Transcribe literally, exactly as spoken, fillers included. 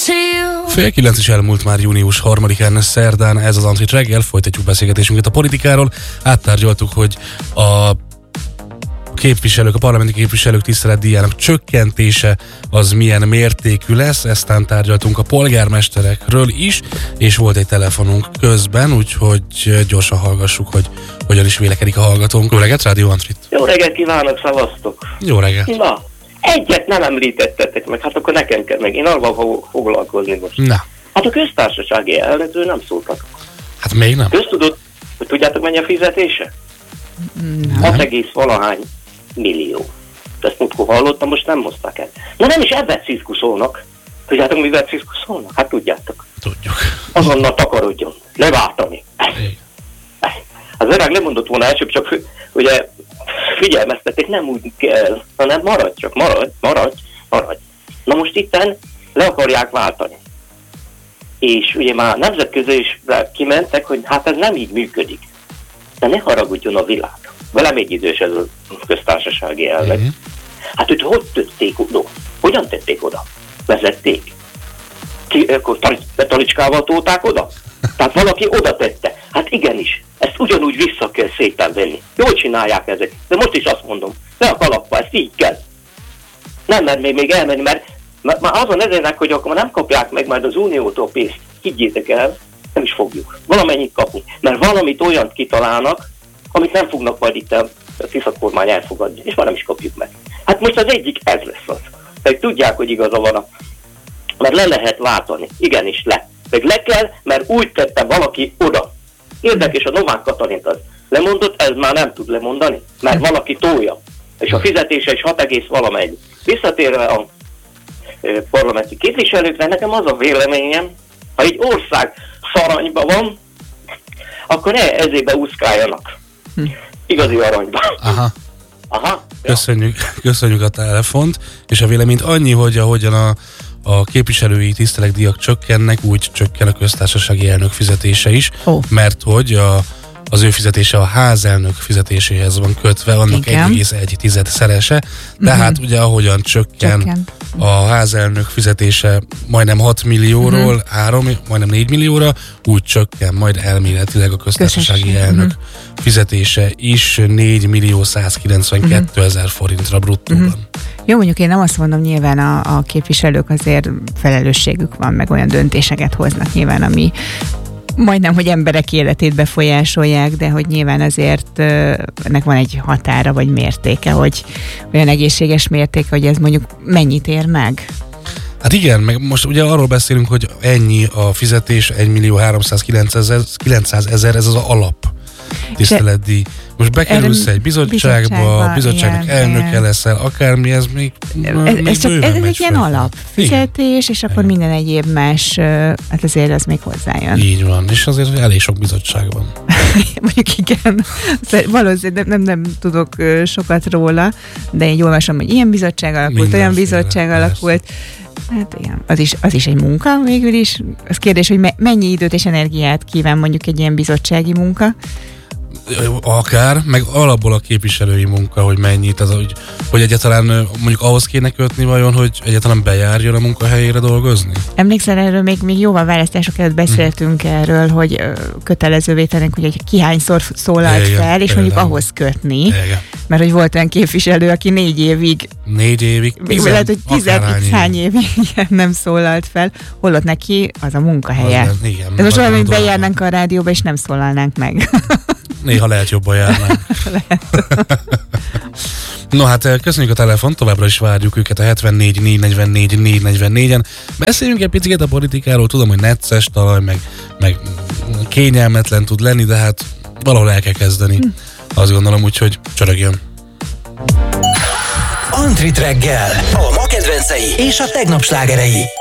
Fél kilenc is elmúlt már június harmadikán, szerdán, ez az Antrit reggel, folytatjuk beszélgetésünket a politikáról. Áttárgyaltuk, hogy a képviselők, a parlamenti képviselők tiszteletdíjának csökkentése az milyen mértékű lesz, eztán tárgyaltunk a polgármesterekről is, és volt egy telefonunk közben, úgyhogy gyorsan hallgassuk, hogy hogyan is vélekedik a hallgatónk. Jó reggelt, Rádió Antrit! Jó reggelt kívánok, szavaztok! Jó reggelt! Na, egyet nem említettetek meg, hát akkor nekem kell meg, én arról fogok foglalkozni most. Na. Hát a köztársasági elnökről nem szóltak. Hát még nem. Köztudott, hogy tudjátok mennyi a fizetése? hat egész valahány millió. Ezt múltkor hallottam, most nem hozták el. Na nem is ebben ciszkuszolnak. Tudjátok, mivel ciszkuszolnak? Hát tudjátok. Tudjuk. Azonnal takarodjon. Leváltani. Az öreg lemondott volna elsőbb, csak ugye figyelmeztették, nem úgy kell, hanem maradj csak, maradj, maradj, maradj. Na most itten le akarják váltani. És ugye már nemzetközi is kimentek, hogy hát ez nem így működik. De ne haragudjon a világ. Velem egy idős ez a köztársasági elnök. Mm-hmm. Hát őt hogy tették oda? Hogyan tették oda? Vezették? Ki, akkor talicskával tolták oda? Tehát valaki oda tette. Hát igenis, ezt ugyanúgy vissza kell szépen venni. Jól csinálják ezek. De most is azt mondom, le a kalapba, ezt így kell. Nem mer még, még elmenni, mert, mert már azon ezernek, hogy akkor nem kapják meg majd az uniótól pénzt. Higgyétek el, nem is fogjuk. Valamennyit kapni. Mert valamit olyant kitalálnak, amit nem fognak majd itt a Tisza kormány elfogadni, és már nem is kapjuk meg. Hát most az egyik ez lesz az. Tehát tudják, hogy igaza van a... Mert le lehet váltani. Igenis le. Meg le kell, mert úgy tette valaki oda. Érdekes, a Novák Katalint az lemondott, ez már nem tud lemondani, mert valaki tolja. És a fizetése is hat egész valamennyi. Visszatérve a e, parlamenti képviselőkre, nekem az a véleményem, ha egy ország szaranyban van, akkor ne ezébe úszkáljanak. Hm. Igazi aranyban. Aha. Aha. Köszönjük, köszönjük a telefont, és a véleményt annyi, hogy ahogyan a, a képviselői tiszteletdíjak csökkennek, úgy csökken a köztársasági elnök fizetése is, oh. mert hogy a, az ő fizetése a házelnök fizetéséhez van kötve, annak egy egész egy szerese, tehát uh-huh. ugye ahogyan csökken Csökken. a házelnök fizetése majdnem hat millióról uh-huh. három, majdnem négy millióra, úgy csökken majd elméletileg a köztársasági Köszönöm. elnök uh-huh. fizetése is négy millió százkilencvenkettő ezer uh-huh. forintra bruttóban. Uh-huh. Jó, mondjuk én nem azt mondom, nyilván a, a képviselők azért felelősségük van, meg olyan döntéseket hoznak nyilván, ami majdnem, hogy emberek életét befolyásolják, de hogy nyilván azért uh, ennek van egy határa, vagy mértéke, hogy olyan egészséges mértéke, hogy ez mondjuk mennyit ér meg? Hát igen, meg most ugye arról beszélünk, hogy ennyi a fizetés, egy millió háromszázkilencszázezer, ez az alap tiszteletdíj. Most bekerülsz egy bizottságba, a bizottságnak igen, elnöke igen. leszel, akármi, ez még, ez, még ez, csak, ez egy ilyen alap fizetés, és akkor igen. minden egyéb más, hát azért az még hozzájön. Így van, és azért elég sok bizottság van. Mondjuk igen, valószínűleg nem, nem, nem tudok sokat róla, de én jól olvasom, hogy ilyen bizottság alakult, mindenféle, olyan bizottság persze. alakult. Hát igen, az is, az is egy munka végül is. Az kérdés, hogy me, mennyi időt és energiát kíván mondjuk egy ilyen bizottsági munka. Akár, meg alapból a képviselői munka, hogy mennyit, az, hogy, hogy egyáltalán mondjuk ahhoz kéne kötni vajon, hogy egyáltalán bejárjon a munkahelyére dolgozni? Emlékszel, erről még, még jóval választások előtt beszéltünk hmm. erről, hogy ö, kötelezővé tennénk, hogy egy ki hányszor szólalt igen, fel, és például. mondjuk ahhoz kötni. Igen. Mert hogy volt olyan képviselő, aki négy évig négy évig, tizen, lehet, hogy tizenhány évig igen, nem szólalt fel, holott neki az a munkahelye. Az, igen, ez most olyan, hogy bejárnánk a rádióba, és nem szólalnánk meg. Néha lehet jobban járnánk. No hát köszönjük a telefont, továbbra is várjuk őket a hetvennégy négy negyvennégy négy negyvennégyen. Beszéljünk egy picit a politikáról, tudom, hogy necces talaj, meg, meg kényelmetlen tud lenni, de hát valahol el kell kezdeni. Hm. Azt gondolom, úgyhogy csörögjön. Antrit reggel, a ma kedvencei és a tegnap slágerei.